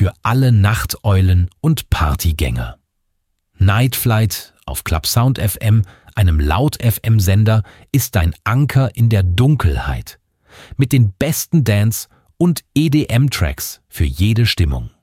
für alle Nachteulen und Partygänger. Night Flight auf Club Sound FM, einem Laut-FM-Sender, ist dein Anker in der Dunkelheit. Mit den besten Dance- und EDM-Tracks für jede Stimmung.